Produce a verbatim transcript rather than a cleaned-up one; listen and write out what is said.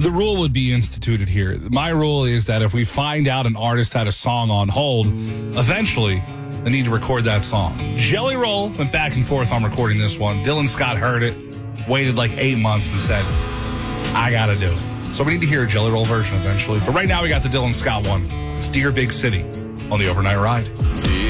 the rule would be instituted here. My rule is that if we find out an artist had a song on hold, eventually they need to record that song. Jelly Roll went back and forth on recording this one. Dylan Scott heard it, waited like eight months and said, I got to do it. So we need to hear a Jelly Roll version eventually. But right now we got the Dylan Scott one. It's Dear Big City on the Overnight Ride.